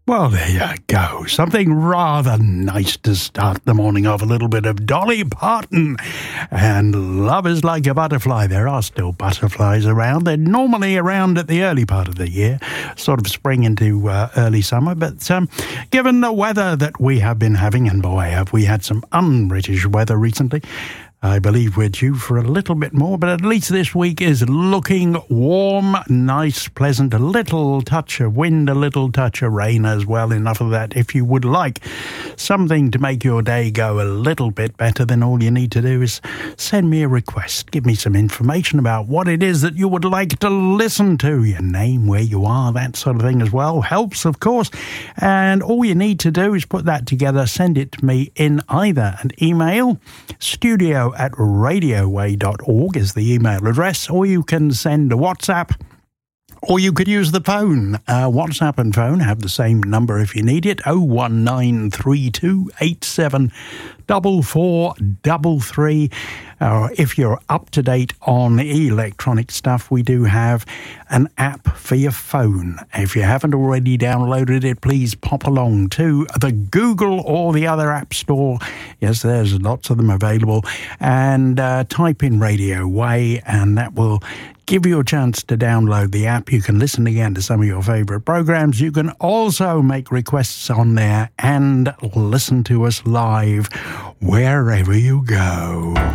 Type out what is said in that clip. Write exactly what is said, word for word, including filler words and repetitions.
Well, there you go. Something rather nice to start the morning off. A little bit of Dolly Parton and Love is Like a Butterfly. There are still butterflies around. They're normally around at the early part of the year, sort of spring into uh, early summer. But um, given the weather that we have been having, and boy, have we had some un-British weather recently, I believe we're due for a little bit more, but at least this week is looking warm, nice, pleasant, a little touch of wind, a little touch of rain as well. Enough of that. If you would like something to make your day go a little bit better, then all you need to do is send me a request. Give me some information about what it is that you would like to listen to. Your name, where you are, that sort of thing as well. Helps, of course. And all you need to do is put that together, send it to me in either an email, studio at radioway dot org is the email address, or you can send a WhatsApp, or you could use the phone. Uh, WhatsApp and phone have the same number if you need it, oh one nine three two eight seven four four three three. Uh, if you're up to date on electronic stuff, we do have an app for your phone. If you haven't already downloaded it, please pop along to the Google or the other app store. Yes, there's lots of them available. And uh, type in Radio Way, and that will give you a chance to download the app. You can listen again to some of your favourite programs. You can also make requests on there and listen to us live wherever you go.